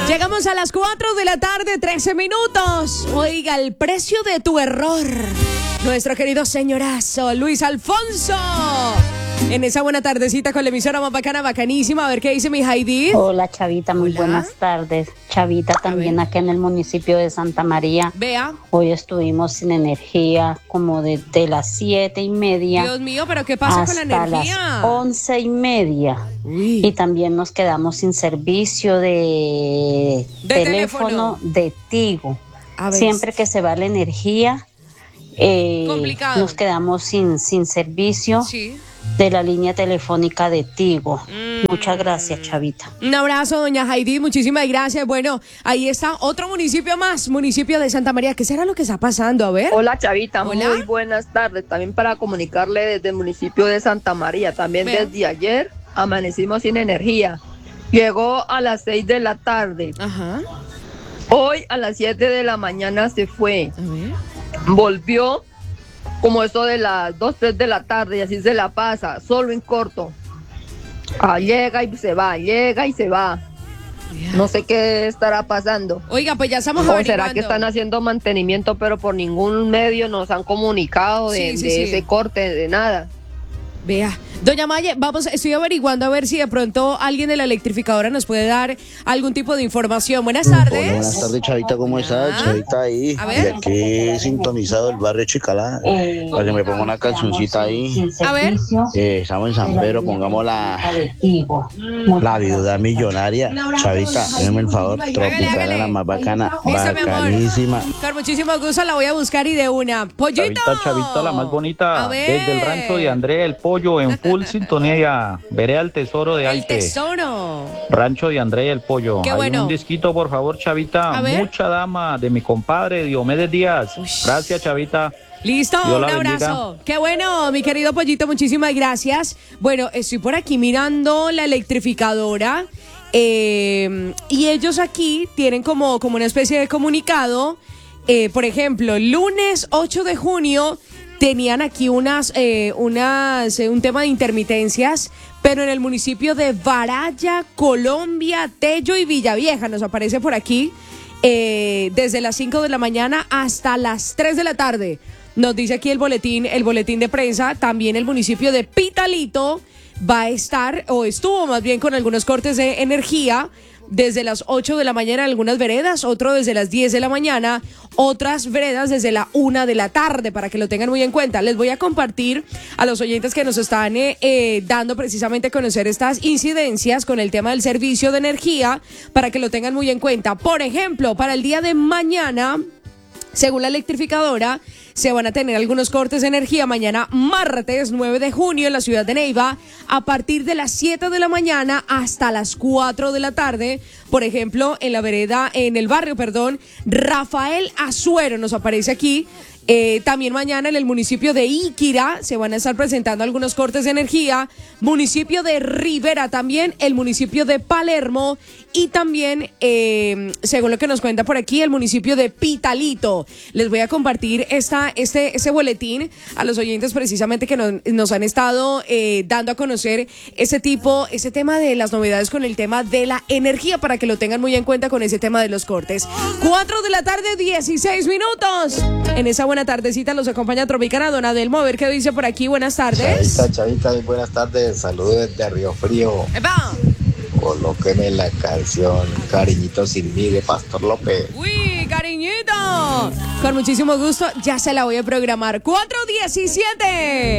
Llegamos a las 4 de la tarde, 13 minutos. Oiga, el precio de tu error. Nuestro querido señorazo Luis Alfonso. En esa buena tardecita con la emisora más bacana, bacanísima. A ver qué dice mi Heidi. Hola, Chavita, muy Hola. buenas tardes. Chavita, también acá en el municipio de Santa María. Vea. Hoy estuvimos sin energía como desde las 7:30. Dios mío, pero ¿qué pasa con la hasta energía? las 11:30. Uy. Y también nos quedamos sin servicio de teléfono de Tigo. A ver. Siempre que se va la energía, Complicado. nos quedamos sin servicio Sí. de la línea telefónica de Tigo. Muchas gracias, Chavita. Un abrazo, doña Heidi, muchísimas gracias. Bueno, ahí está otro municipio más, municipio de Santa María. ¿Qué será lo que está pasando? A ver. Hola, Chavita, Hola. muy buenas tardes. También para comunicarle desde el municipio de Santa María. También Vea. desde ayer amanecimos sin energía. Llegó a las 6 de la tarde. Ajá. Hoy a las 7 de la mañana se fue. A ver. Volvió como eso de las 2, 3 de la tarde y así se la pasa, solo en corto. Llega y se va, llega y se va. No sé qué estará pasando. Oiga, pues ya estamos ¿O averiguando. será que están haciendo mantenimiento pero por ningún medio nos han comunicado de Sí. ese corte, de nada? Vea, doña Maye, estoy averiguando a ver si de pronto alguien de la electrificadora nos puede dar algún tipo de información. Buenas tardes. Hola, buenas tardes, Chavita, ¿cómo estás? Chavita ahí, A ver. de aquí he sintonizado el barrio Chicalá, para que me ponga una cancioncita ahí. A ver. Estamos en San Pedro, pongamos la viuda millonaria. Chavita, hágame el favor, tropical, hágale. la más bacana, Listo, mi amor. bacanísima. Con muchísimo gusto la voy a buscar y de una. ¡Pollito! Chavita, la más bonita, A ver. desde el rancho de André el Pollo, en full sintonía, veré al tesoro de El Aite, tesoro. rancho de André el Pollo. Qué Hay bueno. un disquito, por favor, Chavita, A ver. mucha dama, de mi compadre Diomedes Díaz. Ush. Gracias, Chavita. Listo, Dios un la abrazo. bendiga. Qué bueno, mi querido Pollito, muchísimas gracias. Bueno, estoy por aquí mirando la electrificadora y ellos aquí tienen como una especie de comunicado. Por ejemplo, lunes 8 de junio tenían aquí un tema de intermitencias, pero en el municipio de Baraya, Colombia, Tello y Villavieja, nos aparece por aquí, desde las 5 de la mañana hasta las 3 de la tarde. Nos dice aquí el boletín de prensa. También el municipio de Pitalito va a estar, o estuvo más bien, con algunos cortes de energía desde las 8 de la mañana en algunas veredas, otro desde las 10 de la mañana, otras veredas desde la 1 de la tarde, para que lo tengan muy en cuenta. Les voy a compartir a los oyentes que nos están dando precisamente a conocer estas incidencias con el tema del servicio de energía, para que lo tengan muy en cuenta. Por ejemplo, para el día de mañana, según la electrificadora, se van a tener algunos cortes de energía mañana martes 9 de junio en la ciudad de Neiva a partir de las 7 de la mañana hasta las 4 de la tarde. Por ejemplo, en el barrio Rafael Azuero nos aparece aquí. También mañana en el municipio de Iquira se van a estar presentando algunos cortes de energía. Municipio de Rivera también, el municipio de Palermo y también, según lo que nos cuenta por aquí, el municipio de Pitalito. Les voy a compartir ese boletín a los oyentes precisamente que nos han estado dando a conocer ese tema de las novedades con el tema de la energía, para que lo tengan muy en cuenta con ese tema de los cortes. 4 de la tarde, 16 minutos. En esa buena tardecita los acompaña Tropicana, don Adelmo. A ver qué dice por aquí. Buenas tardes. Chavita, muy buenas tardes. Saludos desde Río Frío. ¡Epa! Colóqueme la canción Cariñito sin mí de Pastor López. ¡Uy, cariñito! Con muchísimo gusto, ya se la voy a programar. 4:17.